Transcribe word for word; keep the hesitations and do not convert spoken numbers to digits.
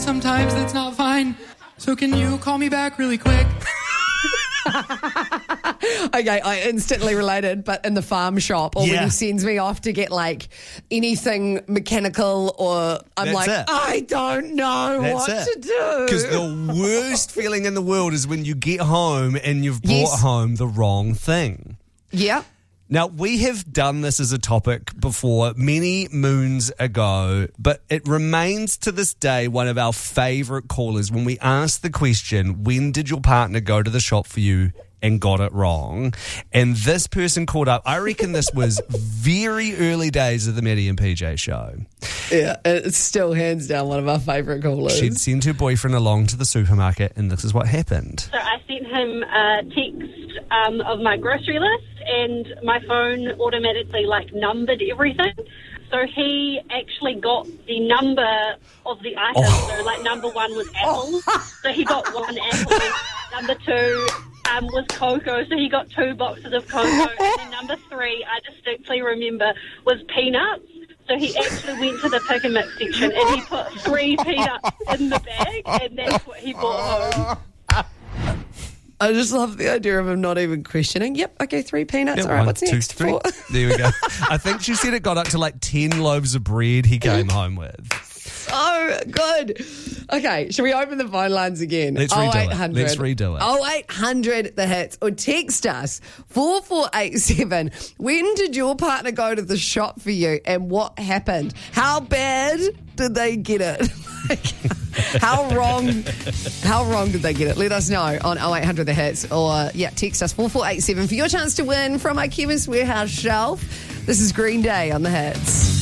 sometimes that's not fine. So can you call me back really quick? Okay, I instantly related, but in the farm shop, or Yeah. when he sends me off to get like anything mechanical, or I'm That's like, it. I don't know That's what it. to do. Because the worst feeling in the world is when you get home and you've brought Yes. home the wrong thing. Yeah. Now, we have done this as a topic before many moons ago, but it remains to this day one of our favourite callers when we ask the question, when did your partner go to the shop for you and got it wrong? And this person called up, I reckon this was very early days of the Maddie and P J show. Yeah, it's still hands down one of our favourite callers. She'd sent her boyfriend along to the supermarket and this is what happened. So I sent him a text um, of my grocery list, and my phone automatically like numbered everything. So he actually got the number of the items. Oh. So like number one was apples. So he got one apple. Number two um, was cocoa. So he got two boxes of cocoa. And then number three, I distinctly remember, was peanuts. So he actually went to the pick and mix section and he put three peanuts in the bag, and that's what he brought home. I just love the idea of him not even questioning. Yep, okay, three peanuts. Yeah, All right, one, what's two, next? three. Four. There we go. I think she said it got up to like ten loaves of bread he came home with. So good. Okay, shall we open the phone lines again? Let's redo it. oh eight hundred Let's redo it. oh eight hundred the hits, or text us four four eight seven. When did your partner go to the shop for you and what happened? How bad did they get it? How wrong How wrong did they get it? Let us know on oh eight hundred the hits, or yeah, text us four four eight seven for your chance to win from our Chemist Warehouse shelf. This is Green Day on the Hits.